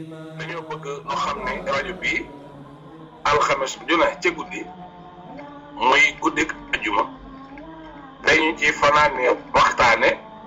dañoo bëgg ñu xam ne rajo bii alxames ju ne ca guddi muy guddik ajuma dañu ci fanaane waxtaane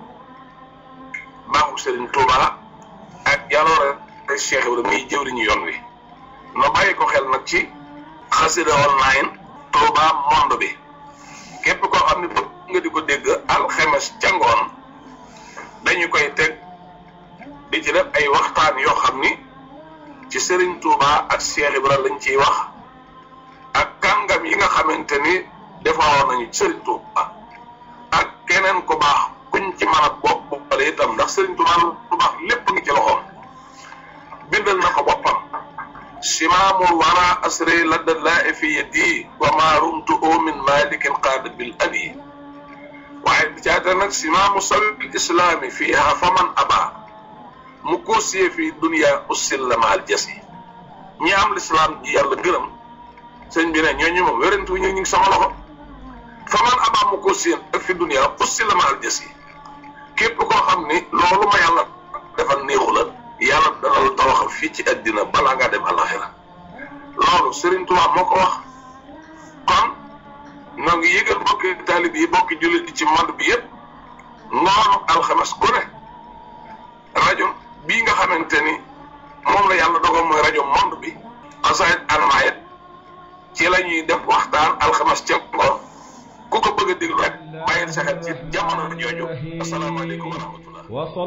baaxu Serigne Touba ak jaloore Cheikh Ibrahima muy jëwriñu yoon wi no bàyyi ko xel nag ci xasida online Touba monde bi képp koo xam ne bëgg nga di ko dégg alxames ca ngoon dañu koy teg di ci def ay waxtaan yoo xam ni ci Serigne Touba ak Cheikh Ibrahima lañ ciy wax ak kàngam yi nga xamante ni defaroon nañu Serigne Touba ak keneen ku baax kuñ ci mën a bopp boppale itam ndax Serigne Touba lu baax lépp ngi ci loxoom bindal na ko boppam simaamul wara asri ladda laa fi yadi wa ma rumtu min malikin qaada bil abi waaye bi caata nag simaamu sabil islaami fiiha faman aba mu koosiyee fii dunia ussil la maal jas yi ñi am lislaam ji yàlla gërëm sëñ bi ne ñooñu moom wérantu ñu ngi sama loxo faman aba mu koosiyee ak fi dunia ussil la maal jas yi képp koo xam ni loolu ma yàlla defal néexu la yàlla dana la tawaxal fii ci àddina balaa ngaa dem àllaxira loolu Serigne Touba moo ko wax kon noo ngi yëgal bokki taalib yi bokki jullit yi ci monde bi yëpp ngoonu alxames ku ne rajo bii nga xamante ni moom la yàlla dogal mooy rajo monde bi xasaayit almaayit ci la ñuy def waxtaan alxames ca ngoon ku ko bëgg a déglu rek bàyyil sa xel ci jamono jooju asalaamaaleykum wa rahmatullah